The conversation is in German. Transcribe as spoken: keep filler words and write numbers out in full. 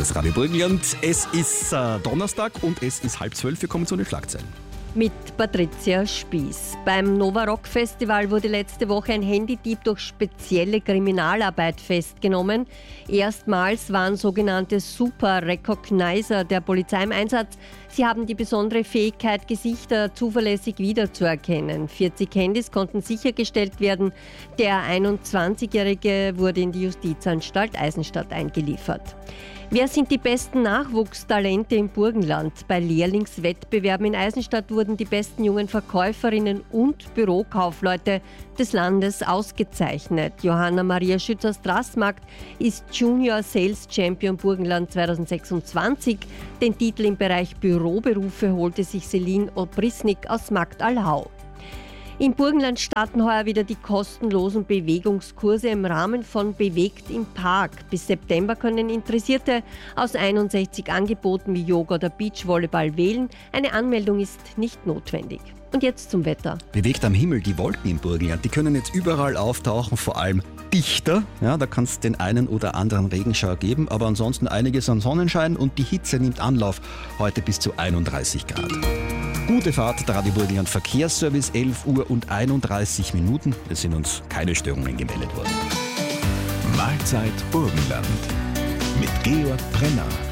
ist Radio Burgenland. Es ist äh, Donnerstag und es ist halb zwölf. Wir kommen zu den Schlagzeilen. Mit Patricia Spieß. Beim Nova Rock Festival wurde letzte Woche ein Handydieb durch spezielle Kriminalarbeit festgenommen. Erstmals waren sogenannte Super Recognizer der Polizei im Einsatz. Sie haben die besondere Fähigkeit, Gesichter zuverlässig wiederzuerkennen. vierzig Handys konnten sichergestellt werden. Der einundzwanzigjährige wurde in die Justizanstalt Eisenstadt eingeliefert. Wer sind die besten Nachwuchstalente im Burgenland? Bei Lehrlingswettbewerben in Eisenstadt wurden die besten jungen Verkäuferinnen und Bürokaufleute des Landes ausgezeichnet. Johanna Maria Schützer-Straßmarkt ist Junior Sales Champion Burgenland zweitausendsechsundzwanzig. Den Titel im Bereich Büroberufe holte sich Celine Obrisnik aus Magdalhau. Im Burgenland starten heuer wieder die kostenlosen Bewegungskurse im Rahmen von Bewegt im Park. Bis September können Interessierte aus einundsechzig Angeboten wie Yoga oder Beachvolleyball wählen. Eine Anmeldung ist nicht notwendig. Und jetzt zum Wetter. Bewegt am Himmel die Wolken im Burgenland. Die können jetzt überall auftauchen, vor allem dichter. Ja, da kann es den einen oder anderen Regenschauer geben, aber ansonsten einiges an Sonnenschein und die Hitze nimmt Anlauf. Heute bis zu einunddreißig Grad. Gute Fahrt, der Radio Burgenland Verkehrsservice, elf Uhr und einunddreißig Minuten. Es sind uns keine Störungen gemeldet worden. Mahlzeit Burgenland mit Georg Brenner.